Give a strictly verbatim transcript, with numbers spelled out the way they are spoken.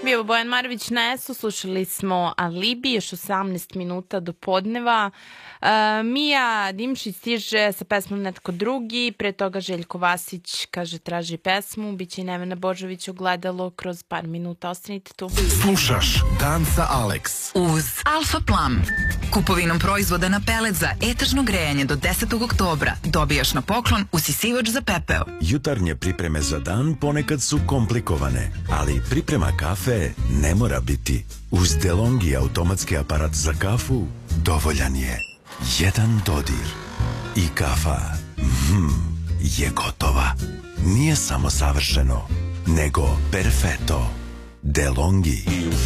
bio Bojan Marović na S U, slušali smo Alibi, još osamnaest minuta do podneva. Uh, Mija Dimšić stiže sa pesmom Netko drugi, pre toga Željko Vasić kaže traži pesmu, bit će i Nevena Božović ogledalo kroz par minuta, ostanite tu. Slušaš Dan sa Alex uz Alfa Plam. Kupovinom proizvoda na pelet za etažno grejanje do desetog oktobra dobijaš na poklon usisivač za pepeo. Jutarnje pripreme za dan ponekad su komplikovane, ali priprema kafe ne mora biti. Uz DeLonghi automatski aparat za kafu dovoljan je jedan dodir i kafa mm, je gotova. Nije samo savršeno, nego perfetto. DeLonghi.